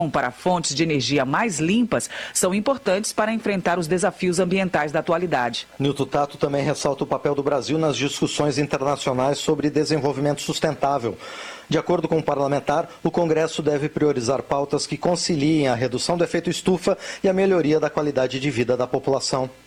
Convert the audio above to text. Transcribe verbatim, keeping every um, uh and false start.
para fontes de energia mais limpas são importantes para enfrentar os desafios ambientais da atualidade. Nilton Tato também ressalta o papel do Brasil nas discussões internacionais sobre desenvolvimento sustentável. De acordo com o parlamentar, o Congresso deve priorizar pautas que conciliem a redução do efeito estufa e a melhoria da qualidade de vida da população.